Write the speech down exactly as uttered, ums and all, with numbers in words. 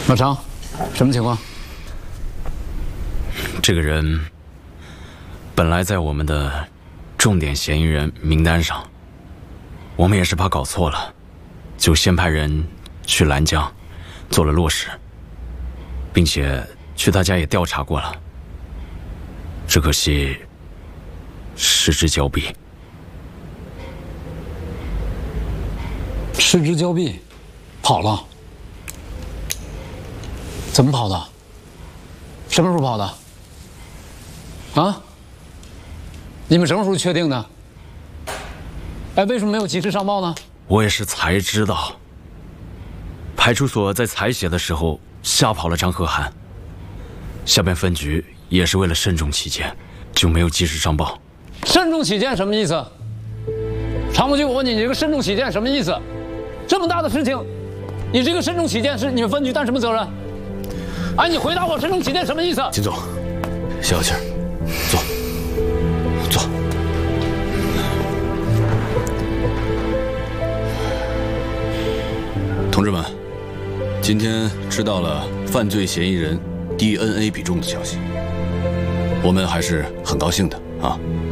老常，什么情况？ 这个人本来在我们的重点嫌疑人名单上，我们也是怕搞错了，就先派人去兰江做了落实，并且去他家也调查过了。只可惜失之交臂。 失之交臂，跑了？怎么跑的？什么时候跑的？啊？你们什么时候确定的？哎，为什么没有及时上报呢？ 我也是才知道，派出所在采血的时候吓跑了张和涵，下边分局也是为了慎重起见，就没有及时上报。 慎重起见什么意思？常务局，我问你，你这个慎重起见什么意思？这么大的事情，你这个慎重起见是你们分局担什么责任？哎，你回答我，慎重起见什么意思？ 金总，消消气儿，坐，坐。同志们，今天知道了犯罪嫌疑人 D N A 比重的消息，我们还是很高兴的啊。